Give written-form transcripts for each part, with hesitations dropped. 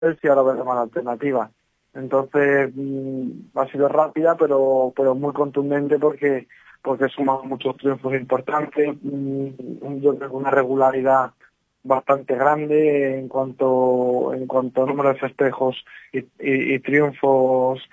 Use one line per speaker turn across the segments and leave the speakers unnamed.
y ahora veremos la alternativa. Entonces ha sido rápida, pero muy contundente porque suman muchos triunfos importantes. Yo creo que una regularidad bastante grande en cuanto a número de festejos y triunfos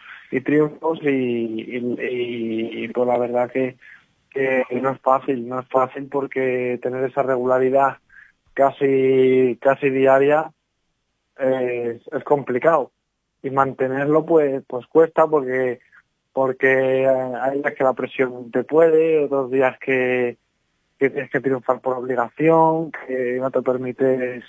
y pues la verdad que no es fácil porque tener esa regularidad casi diaria es complicado, y mantenerlo pues cuesta porque hay días que la presión te puede, otros días que tienes que triunfar por obligación, que no te permites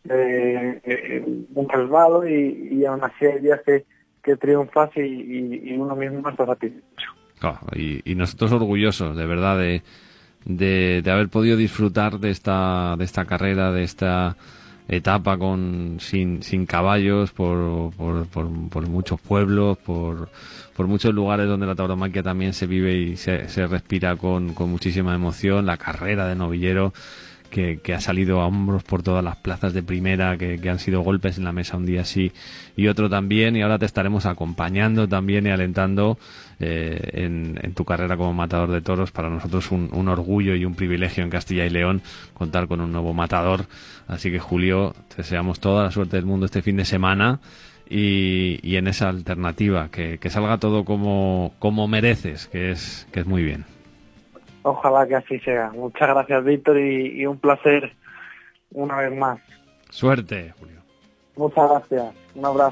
un resbalo, y aún así hay días que triunfas y uno mismo no está satisfecho.
Oh, y nosotros orgullosos, de verdad, de haber podido disfrutar de esta carrera, de esta etapa sin caballos por muchos pueblos, por muchos lugares donde la tauromaquia también se vive y se respira con muchísima emoción. La carrera de novillero que ha salido a hombros por todas las plazas de primera, que han sido golpes en la mesa un día sí y otro también, y ahora te estaremos acompañando también y alentando en tu carrera como matador de toros. Para nosotros un orgullo y un privilegio en Castilla y León contar con un nuevo matador, así que Julio, te deseamos toda la suerte del mundo este fin de semana y en esa alternativa, que salga todo como mereces, que es muy bien.
Ojalá que así sea. Muchas gracias, Víctor, y un placer una vez más.
Suerte, Julio.
Muchas gracias. Un abrazo.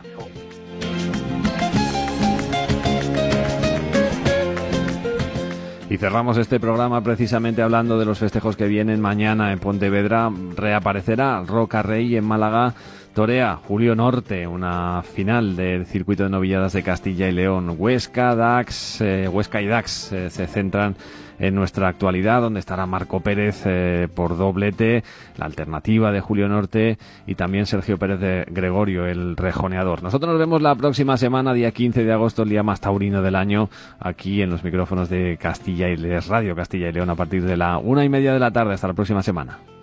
Y cerramos este programa precisamente hablando de los festejos que vienen mañana en Pontevedra. Reaparecerá Roca Rey en Málaga. Torea Julio Norte, una final del circuito de novilladas de Castilla y León. Huesca y Dax se centran en nuestra actualidad, donde estará Marco Pérez por doblete, la alternativa de Julio Norte, y también Sergio Pérez de Gregorio, el rejoneador. Nosotros nos vemos la próxima semana, día 15 de agosto, el día más taurino del año, aquí en los micrófonos de Radio Castilla y León, a partir de la 1:30 de la tarde. Hasta la próxima semana.